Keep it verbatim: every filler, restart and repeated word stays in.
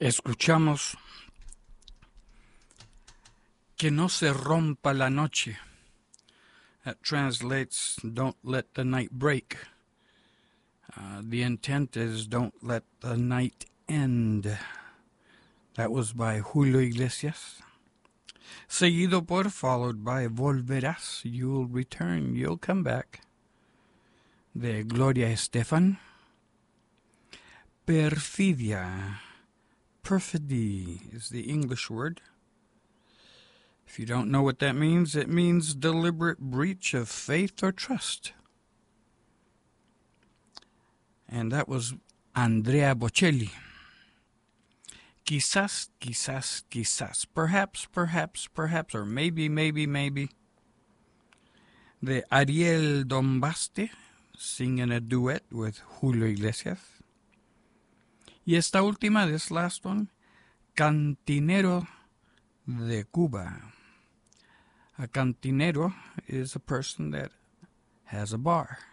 Escuchamos Que no se rompa la noche. That translates, don't let the night break. Uh, the intent is, don't let the night end. That was by Julio Iglesias. Seguido por, followed by Volverás, you'll return, you'll come back. De Gloria Estefan. Perfidia. Perfidy is the English word. If you don't know what that means, it means deliberate breach of faith or trust. And that was Andrea Bocelli. Quizás, quizás, quizás. Perhaps, perhaps, perhaps, or maybe, maybe, maybe. De Ariel Dombaste, singing a duet with Julio Iglesias. Y esta última, this last one, Cantinero de Cuba. A cantinero is a person that has a bar.